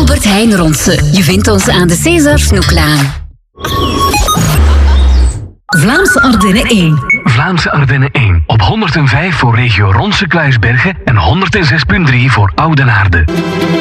Albert Heijn Ronse. Je vindt ons aan de César Snoeklaan. Vlaamse Ardennen 1. Vlaamse Ardennen 1. Op 105 voor regio Ronse-Kluisbergen en 106.3 voor Oudenaarde.